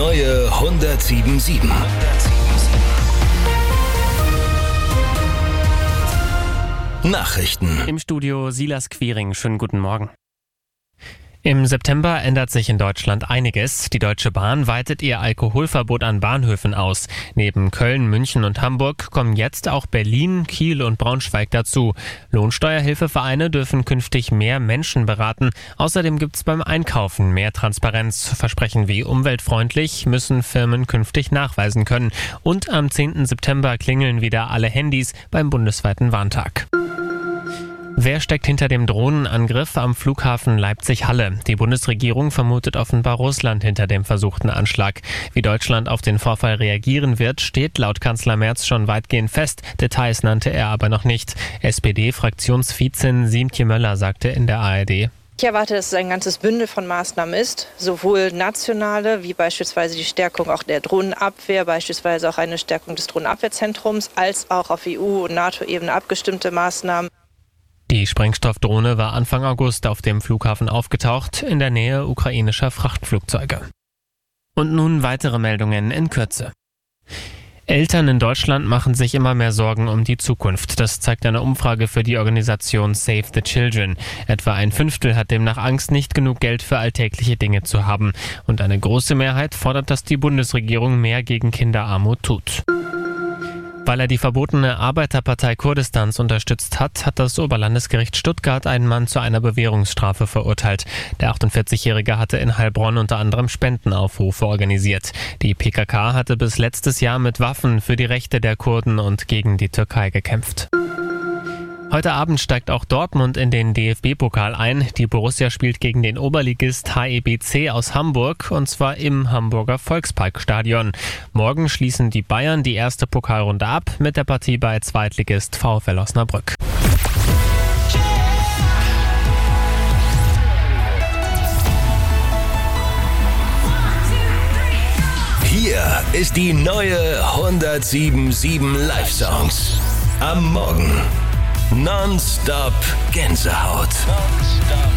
neue 107.7. Nachrichten. Im Studio Silas Quiring. Schönen guten Morgen. Im September ändert sich in Deutschland einiges. Die Deutsche Bahn weitet ihr Alkoholverbot an Bahnhöfen aus. Neben Köln, München und Hamburg kommen jetzt auch Berlin, Kiel und Braunschweig dazu. Lohnsteuerhilfevereine dürfen künftig mehr Menschen beraten. Außerdem gibt es beim Einkaufen mehr Transparenz. Versprechen wie umweltfreundlich müssen Firmen künftig nachweisen können. Und am 10. September klingeln wieder alle Handys beim bundesweiten Warntag. Wer steckt hinter dem Drohnenangriff am Flughafen Leipzig-Halle? Die Bundesregierung vermutet offenbar Russland hinter dem versuchten Anschlag. Wie Deutschland auf den Vorfall reagieren wird, steht laut Kanzler Merz schon weitgehend fest. Details nannte er aber noch nicht. SPD-Fraktionsvizin Siemtje Möller sagte in der ARD: Ich erwarte, dass es ein ganzes Bündel von Maßnahmen ist, sowohl nationale, wie beispielsweise die Stärkung auch der Drohnenabwehr, beispielsweise auch eine Stärkung des Drohnenabwehrzentrums, als auch auf EU- und NATO-Ebene abgestimmte Maßnahmen. Die Sprengstoffdrohne war Anfang August auf dem Flughafen aufgetaucht, in der Nähe ukrainischer Frachtflugzeuge. Und nun weitere Meldungen in Kürze. Eltern in Deutschland machen sich immer mehr Sorgen um die Zukunft. Das zeigt eine Umfrage für die Organisation Save the Children. Etwa ein Fünftel hat demnach Angst, nicht genug Geld für alltägliche Dinge zu haben. Und eine große Mehrheit fordert, dass die Bundesregierung mehr gegen Kinderarmut tut. Weil er die verbotene Arbeiterpartei Kurdistans unterstützt hat, hat das Oberlandesgericht Stuttgart einen Mann zu einer Bewährungsstrafe verurteilt. Der 48-Jährige hatte in Heilbronn unter anderem Spendenaufrufe organisiert. Die PKK hatte bis letztes Jahr mit Waffen für die Rechte der Kurden und gegen die Türkei gekämpft. Heute Abend steigt auch Dortmund in den DFB-Pokal ein. Die Borussia spielt gegen den Oberligist HEBC aus Hamburg, und zwar im Hamburger Volksparkstadion. Morgen schließen die Bayern die erste Pokalrunde ab mit der Partie bei Zweitligist VfL Osnabrück. Hier ist die neue 107.7 Live-Songs. Am Morgen. Non-Stop Gänsehaut.